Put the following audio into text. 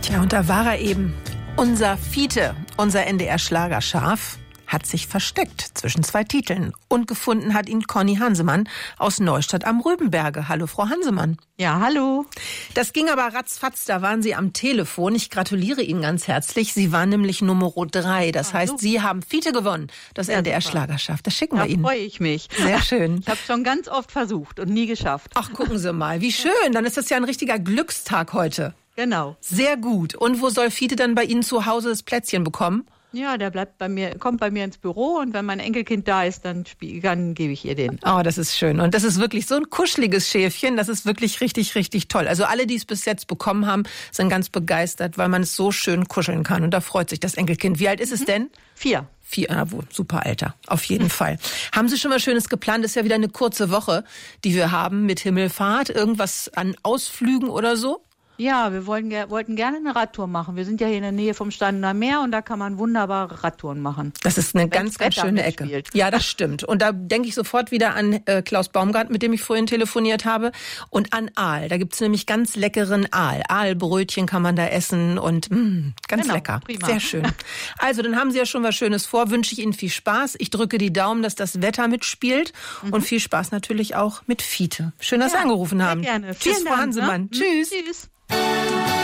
Tja, und da war er eben. Unser Fiete, unser NDR-Schlagerschaf, hat sich versteckt zwischen zwei Titeln. Und gefunden hat ihn Conny Hansemann aus Neustadt am Rübenberge. Hallo, Frau Hansemann. Ja, hallo. Das ging aber ratzfatz, da waren Sie am Telefon. Ich gratuliere Ihnen ganz herzlich. Sie waren nämlich Nummer 3. Das heißt, Sie haben Fiete gewonnen, das NDR-Schlagerschaf. Das schicken wir Ihnen. Da freue ich mich. Sehr schön. Ich habe schon ganz oft versucht und nie geschafft. Ach, gucken Sie mal, wie schön. Dann ist das ja ein richtiger Glückstag heute. Genau. Sehr gut. Und wo soll Fiete dann bei Ihnen zu Hause das Plätzchen bekommen? Ja, der bleibt bei mir, kommt bei mir ins Büro und wenn mein Enkelkind da ist, dann gebe ich ihr den. Oh, das ist schön. Und das ist wirklich so ein kuscheliges Schäfchen. Das ist wirklich richtig, richtig toll. Also alle, die es bis jetzt bekommen haben, sind ganz begeistert, weil man es so schön kuscheln kann. Und da freut sich das Enkelkind. Wie alt ist es denn? 4. 4, super Alter, auf jeden Fall. Haben Sie schon was Schönes geplant? Das ist ja wieder eine kurze Woche, die wir haben mit Himmelfahrt. Irgendwas an Ausflügen oder so? Ja, wir wollten gerne eine Radtour machen. Wir sind ja hier in der Nähe vom Standener Meer und da kann man wunderbare Radtouren machen. Das ist eine ganz schöne Ecke. Mitspielt. Ja, das stimmt. Und da denke ich sofort wieder an Klaus Baumgart, mit dem ich vorhin telefoniert habe, und an Aal. Da gibt's nämlich ganz leckeren Aal. Aalbrötchen kann man da essen und ganz lecker. Prima. Sehr schön. Also, dann haben Sie ja schon was Schönes vor. Wünsche ich Ihnen viel Spaß. Ich drücke die Daumen, dass das Wetter mitspielt und viel Spaß natürlich auch mit Fiete. Schön, dass Sie angerufen haben. Sehr gerne. Tschüss, Vielen Frau Dank, Hansemann. Ne? Tschüss. Tschüss.